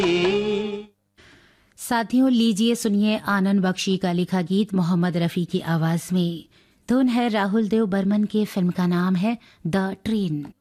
साथियों, लीजिए सुनिए आनंद बख्शी का लिखा गीत मोहम्मद रफ़ी की आवाज़ में। धुन है राहुल देव बर्मन की, फिल्म का नाम है द ट्रेन।